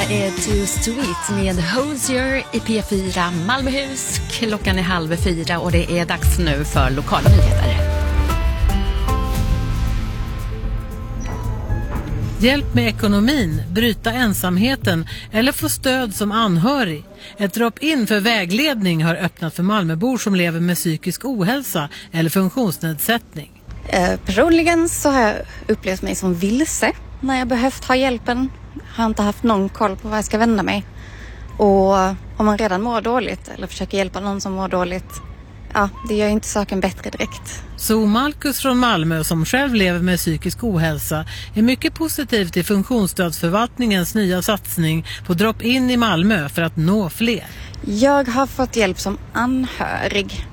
är Too Sweet med Hosier i P4 Malmöhus. Klockan är 3:30 och det är dags nu för lokala nyheter. Hjälp med ekonomin, bryta ensamheten eller få stöd som anhörig. Ett drop-in för vägledning har öppnat för Malmöbor som lever med psykisk ohälsa eller funktionsnedsättning. Personligen så har jag upplevt mig som vilse när jag behövt ha hjälpen. Har inte haft någon koll på vad jag ska vända mig. Och om man redan mår dåligt eller försöker hjälpa någon som mår dåligt, ja, det gör inte saken bättre direkt. Så Marcus från Malmö, som själv lever med psykisk ohälsa, är mycket positiv till funktionsstödsförvaltningens nya satsning på drop-in i Malmö för att nå fler. Jag har fått hjälp som anhörig.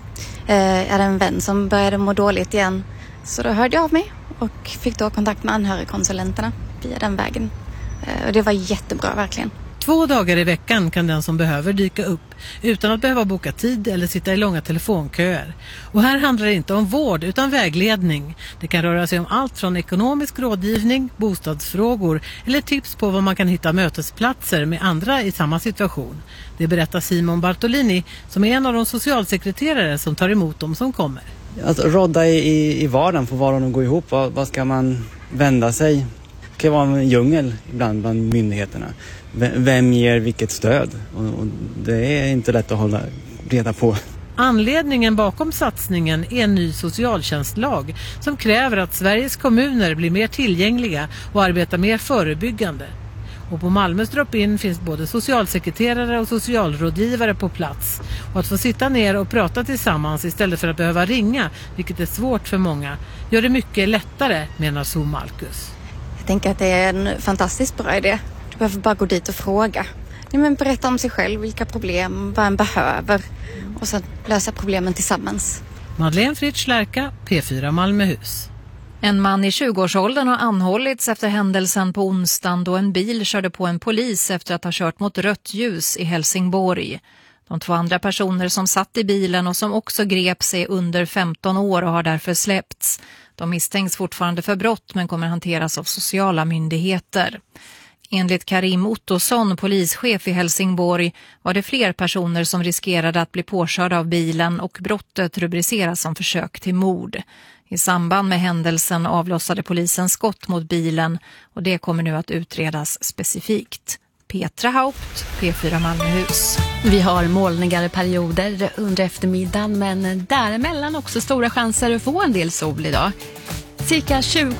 Jag hade en vän som började må dåligt igen, så då hörde jag av mig och fick då kontakt med anhörigkonsulenterna via den vägen. Och det var jättebra, verkligen. 2 dagar i veckan kan den som behöver dyka upp utan att behöva boka tid eller sitta i långa telefonköer. Och här handlar det inte om vård utan vägledning. Det kan röra sig om allt från ekonomisk rådgivning, bostadsfrågor eller tips på var man kan hitta mötesplatser med andra i samma situation. Det berättar Simon Bartolini, som är en av de socialsekreterare som tar emot dem som kommer. Alltså, rodda i vardagen, få vardagen att gå ihop. Vad ska man vända sig? Det kan vara en djungel ibland bland myndigheterna. Vem ger vilket stöd? Och det är inte lätt att hålla reda på. Anledningen bakom satsningen är en ny socialtjänstlag som kräver att Sveriges kommuner blir mer tillgängliga och arbetar mer förebyggande. Och på Malmös drop-in finns både socialsekreterare och socialrådgivare på plats. Och att få sitta ner och prata tillsammans istället för att behöva ringa, vilket är svårt för många, gör det mycket lättare, menar So Marcus. Jag tänker att det är en fantastiskt bra idé. Du behöver bara gå dit och fråga. Berätta om sig själv, vilka problem, vad en behöver. Och sen lösa problemen tillsammans. Madeleine Fritz Lärka, P4 Malmöhus. En man i 20-årsåldern har anhållits efter händelsen på onsdagen då en bil körde på en polis efter att ha kört mot rött ljus i Helsingborg. De 2 andra personer som satt i bilen och som också greps är under 15 år och har därför släppts. De misstänks fortfarande för brott men kommer hanteras av sociala myndigheter. Enligt Karim Ottosson, polischef i Helsingborg, var det fler personer som riskerade att bli påkörda av bilen och brottet rubriceras som försök till mord. I samband med händelsen avlossade polisen skott mot bilen och det kommer nu att utredas specifikt. Petra Haupt, P4 Malmöhus. Vi har molnigare perioder under eftermiddagen, men däremellan också stora chanser att få en del sol idag. Cirka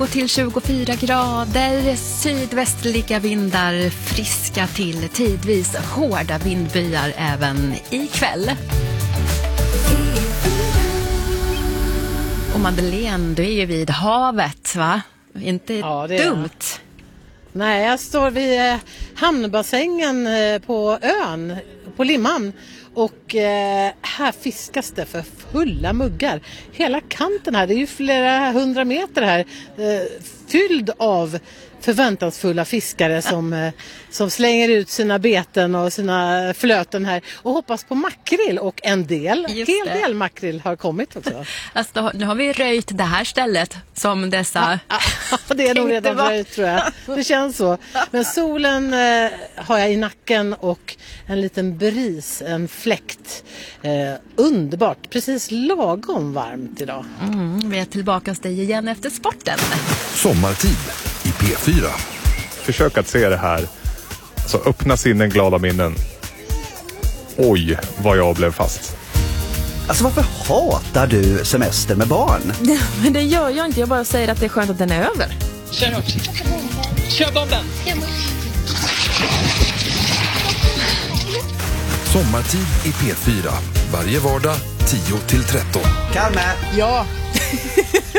20-24 grader, sydvästliga vindar, friska till tidvis hårda vindbyar även ikväll. Och Madeleine, du är ju vid havet, va? Inte Ja, dumt. Nej, jag står vid hamnbassängen på ön, på Limhamn. Och här fiskas det för fulla muggar. Hela kanten här, det är ju flera 100 meter här, fylld av förväntansfulla fiskare som slänger ut sina beten och sina flöten här och hoppas på makrill, och en del makrill har kommit också. Alltså, nu har vi röjt det här stället som dessa... Det är nog redan röjt, tror jag. Det känns så. Men solen har jag i nacken och en liten bris, en fläkt. Underbart, precis lagom varmt idag. Vi är tillbaka hos dig igen efter sporten. Sommartid i P4. Försök att se det här. Så öppna sinnen, glada minnen. Oj, vad jag blev fast. Alltså, varför hatar du semester med barn? Men det gör jag inte, jag bara säger att det är skönt att den är över. Kör hårt. Kör bomben. Sommartid i P4. Varje vardag 10-13. Kalme! Ja.